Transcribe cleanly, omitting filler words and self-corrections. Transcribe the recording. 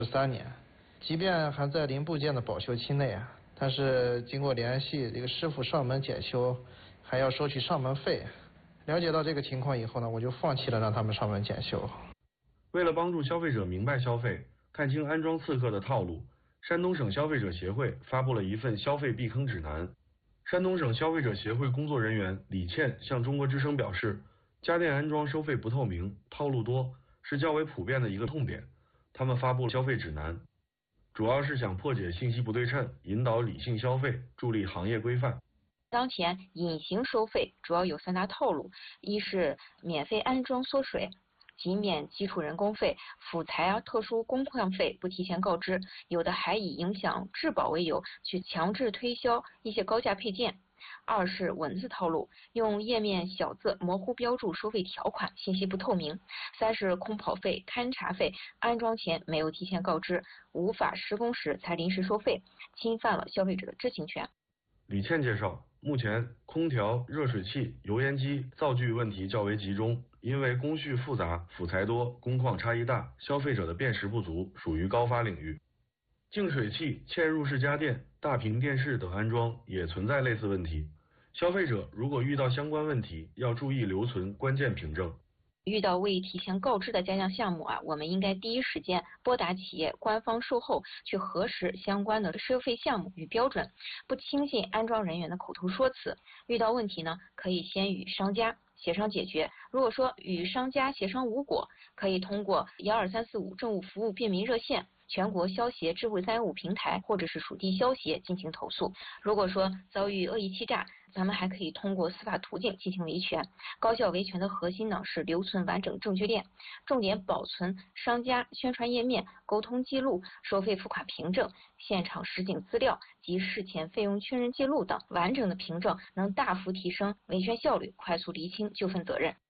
13年，即便还在零部件的保修期内啊，但是经过联系这个师傅上门检修，还要收取上门费。了解到这个情况以后呢，我就放弃了让他们上门检修。 为了帮助消费者明白消费，看清安装刺客的套路，山东省消费者协会发布了一份消费避坑指南。山东省消费者协会工作人员李倩向中国之声表示，家电安装收费不透明、套路多是较为普遍的一个痛点。他们发布了消费指南，主要是想破解信息不对称，引导理性消费，助力行业规范。 当前隐形收费主要有3大套路，一是免费安装缩水，即免基础人工费、辅材特殊工况费不提前告知，有的还以影响质保为由去强制推销一些高价配件。二是文字套路，用页面小字模糊标注收费条款，信息不透明。三是空跑费、勘察费，安装前没有提前告知，无法施工时才临时收费，侵犯了消费者的知情权。 李倩介绍，目前空调、热水器、油烟机灶具问题较为集中，因为工序复杂、辅材多、工况差异大，消费者的辨识不足，属于高发领域。净水器、嵌入式家电、大屏电视等安装也存在类似问题。消费者如果遇到相关问题，要注意留存关键凭证。 遇到未提前告知的加价项目我们应该第一时间拨打企业官方售后去核实相关的收费项目与标准，不轻信安装人员的口头说辞。遇到问题呢，可以先与商家协商解决。如果说与商家协商无果，可以通过12345政务服务便民热线、全国消协智慧315平台或者是属地消协进行投诉。如果说遭遇恶意欺诈，咱们还可以通过司法途径进行维权。高效维权的核心呢是留存完整证据链，重点保存商家宣传页面、沟通记录、收费付款凭证、现场实景资料及事前费用确认记录等完整的凭证，能大幅提升维权效率，快速厘清纠纷责任。